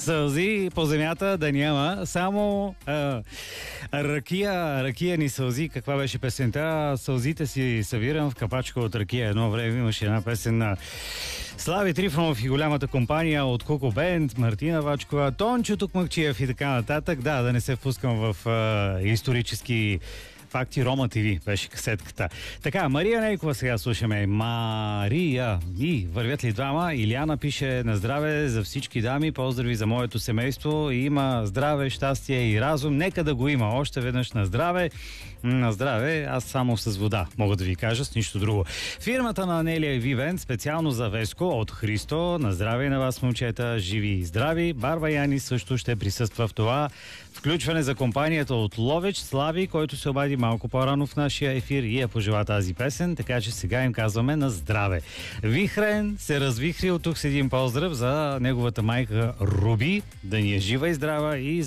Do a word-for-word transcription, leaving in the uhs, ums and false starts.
Сълзи по земята да няма, само а, ракия, ракия ни сълзи. Каква беше песента? Сълзите си събирам в капачка от ракия. Едно време имаше една песен на Слави Трифонов и голямата компания от Коко Бенд, Мартина Вачкова, Тончо Токмакчиев и така нататък. Да, да не се впускам в а, исторически факти. Рома ТВ беше касетката. Така, Мария Нейкова сега слушаме. Мария. И вървят ли двама? Иляна пише: на здраве за всички дами, поздрави за моето семейство. Има здраве, щастие и разум. Нека да го има. Още веднъж на здраве. На здраве. Аз само с вода мога да ви кажа, с нищо друго. Фирмата на Анелия и Вивен, специално за Веско от Христо. На здраве и на вас, момчета. Живи и здрави. Барба Яни също ще присъства в това включване за компанията от Ловеч. Слави, който се обади малко по-рано в нашия ефир и я пожела тази песен, така че сега им казваме на здраве. Вихрен се развихри от тук с един поздрав за неговата майка Руби. Да ни е жива и здрава и